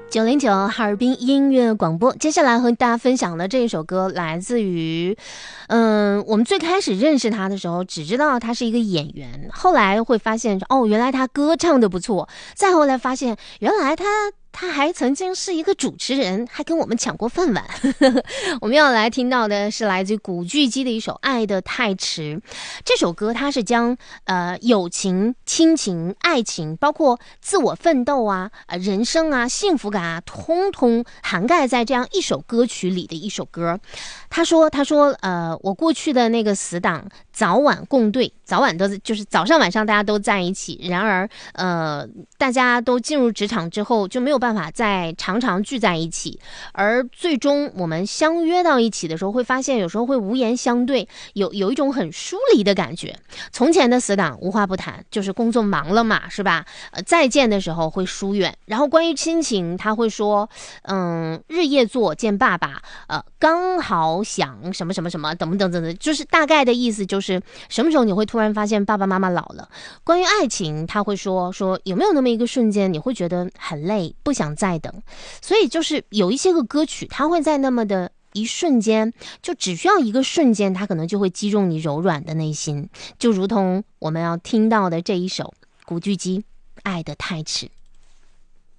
909哈尔滨音乐广播，接下来和大家分享的这一首歌来自于，我们最开始认识他的时候，只知道他是一个演员，后来会发现，哦，原来他歌唱的不错，再后来发现，原来他还曾经是一个主持人，还跟我们抢过饭碗。我们要来听到的是来自古巨基的一首《爱得太迟》。这首歌它是将友情、亲情、爱情，包括自我奋斗啊、人生啊、幸福感啊，通通涵盖在这样一首歌曲里的一首歌。他说我过去的那个死党早晚共对，早晚都就是早上晚上大家都在一起，然而大家都进入职场之后就没有办法再常常聚在一起，而最终我们相约到一起的时候，会发现有时候会无言相对，有一种很疏离的感觉。从前的死党无话不谈，就是工作忙了嘛，是吧？再见的时候会疏远。然后关于亲情，他会说，日夜做见爸爸，刚好想什么什么什么，等等等等，就是大概的意思就是什么时候你会突然发现爸爸妈妈老了。关于爱情，他会说有没有那么一个瞬间，你会觉得很累，不想再等。所以就是有一些个歌曲，它会在那么的一瞬间，就只需要一个瞬间，它可能就会击中你柔软的内心，就如同我们要听到的这一首古巨基《爱得太迟》。